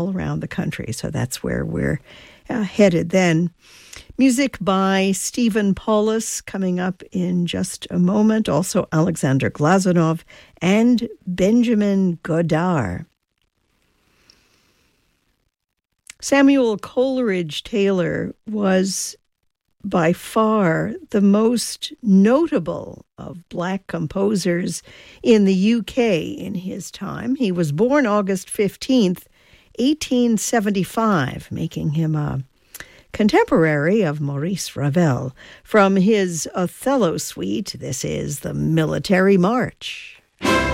around the country. So that's where we're headed then. Music by Stephen Paulus coming up in just a moment. Also Alexander Glazunov and Benjamin Godard. Samuel Coleridge Taylor was by far the most notable of Black composers in the UK in his time. He was born August 15th, 1875, making him a contemporary of Maurice Ravel. From his Othello suite, this is the Military March.